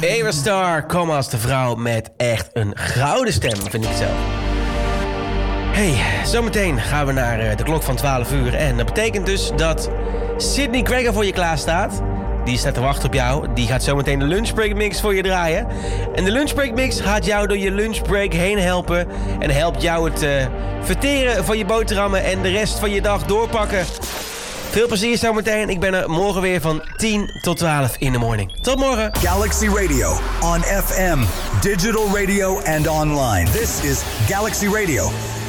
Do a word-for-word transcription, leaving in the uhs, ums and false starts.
Eva Star, kom als de vrouw met echt een gouden stem, vind ik zelf. Hey, zometeen gaan we naar de klok van twaalf uur. En dat betekent dus dat Sydney Gregor voor je klaar staat. Die staat te wachten op jou. Die gaat zometeen de lunchbreak mix voor je draaien. En de lunchbreak mix gaat jou door je lunchbreak heen helpen. En helpt jou het uh, verteren van je boterhammen en de rest van je dag doorpakken. Veel plezier zometeen. Ik ben er morgen weer van tien tot twaalf in de morning. Tot morgen. Galaxy Radio on F M, digital radio and online. This is Galaxy Radio.